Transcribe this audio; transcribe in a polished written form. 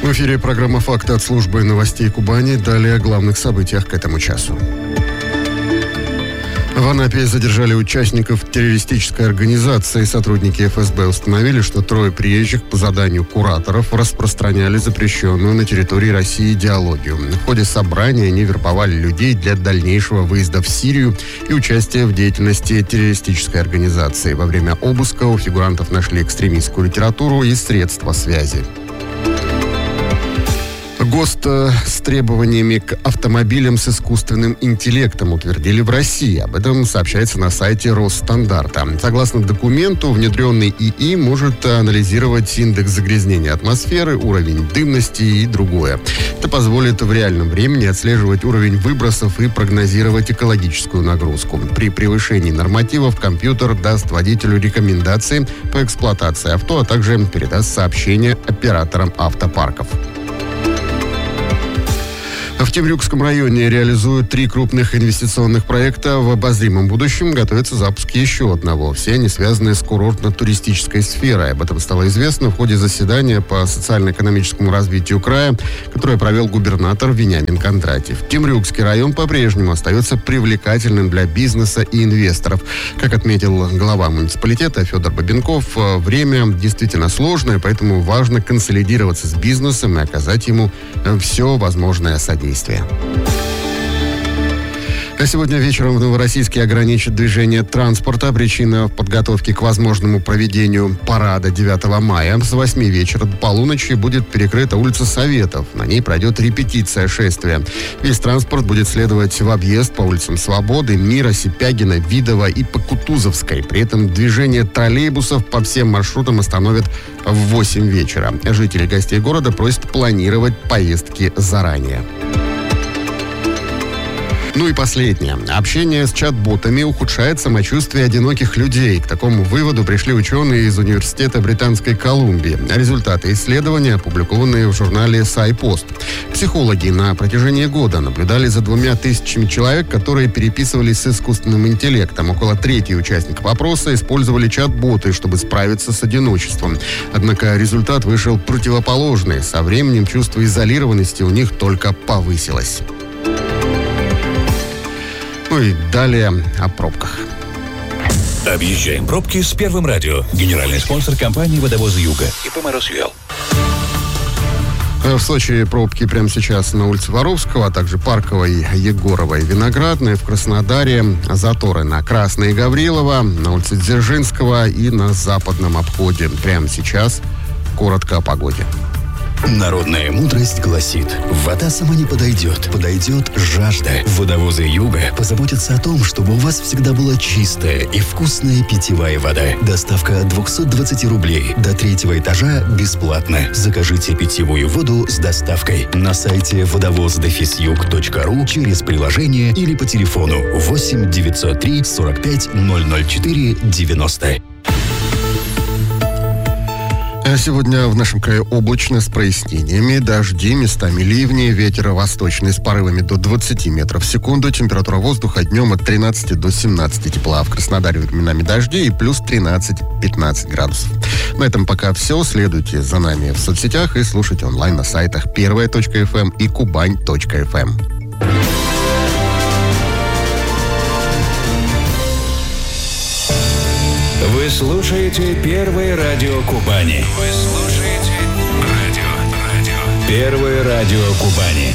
В эфире программа «Факты» от службы новостей Кубани. Далее о главных событиях к этому часу. В Анапе задержали участников террористической организации. Сотрудники ФСБ установили, что 3 приезжих по заданию кураторов распространяли запрещенную на территории России идеологию. В ходе собрания они вербовали людей для дальнейшего выезда в Сирию и участия в деятельности террористической организации. Во время обыска у фигурантов нашли экстремистскую литературу и средства связи. ГОСТ с требованиями к автомобилям с искусственным интеллектом утвердили в России. Об этом сообщается на сайте Росстандарта. Согласно документу, внедренный ИИ может анализировать индекс загрязнения атмосферы, уровень дымности и другое. Это позволит в реальном времени отслеживать уровень выбросов и прогнозировать экологическую нагрузку. При превышении нормативов компьютер даст водителю рекомендации по эксплуатации авто, а также передаст сообщения операторам автопарков. В Темрюкском районе реализуют 3 крупных инвестиционных проекта. В обозримом будущем готовится запуск еще одного. Все они связаны с курортно-туристической сферой. Об этом стало известно в ходе заседания по социально-экономическому развитию края, которое провел губернатор Вениамин Кондратьев. Темрюкский район по-прежнему остается привлекательным для бизнеса и инвесторов. Как отметил глава муниципалитета Федор Бабенков, время действительно сложное, поэтому важно консолидироваться с бизнесом и оказать ему все возможное содействие. А сегодня вечером в Новороссийске ограничат движение транспорта. Причина в подготовке к возможному проведению парада 9 мая. С 8 вечера до полуночи будет перекрыта улица Советов. На ней пройдет репетиция шествия. Весь транспорт будет следовать в объезд по улицам Свободы, Мира, Сипягина, Видова и по Кутузовской. При этом движение троллейбусов по всем маршрутам остановят в 8 вечера. Жители и гостей города просят планировать поездки заранее. Ну и последнее. Общение с чат-ботами ухудшает самочувствие одиноких людей. К такому выводу пришли ученые из Университета Британской Колумбии. Результаты исследования опубликованы в журнале SciPost. Психологи на протяжении года наблюдали за 2000 человек, которые переписывались с искусственным интеллектом. Около трети участников опроса использовали чат-боты, чтобы справиться с одиночеством. Однако результат вышел противоположный. Со временем чувство изолированности у них только повысилось. Ну и далее о пробках. Объезжаем пробки с Первым радио. Генеральный спонсор компании «Водовозы Юга». ИП «Моросвел». В Сочи пробки прямо сейчас на улице Воровского, а также Парковой, Егоровой, Виноградной. В Краснодаре заторы на Красной Гаврилова, на улице Дзержинского и на западном обходе. Прямо сейчас коротко о погоде. Народная мудрость гласит: вода сама не подойдет, подойдет жажда. Водовозы Юга позаботятся о том, чтобы у вас всегда была чистая и вкусная питьевая вода. Доставка 220 рублей до 3-го этажа бесплатно. Закажите питьевую воду с доставкой на сайте водовоз-юг.ру через приложение или по телефону 8 903 45 004 90. Сегодня в нашем крае облачно с прояснениями, дожди, местами ливни, ветер восточный с порывами до 20 метров в секунду, температура воздуха днем от 13 до 17 тепла. В Краснодаре временами дожди и плюс 13-15 градусов. На этом пока все. Следуйте за нами в соцсетях и слушайте онлайн на сайтах первая.фм и кубань.фм. Вы слушаете Первое радио Кубани. Вы слушаете радио. Первое радио Кубани.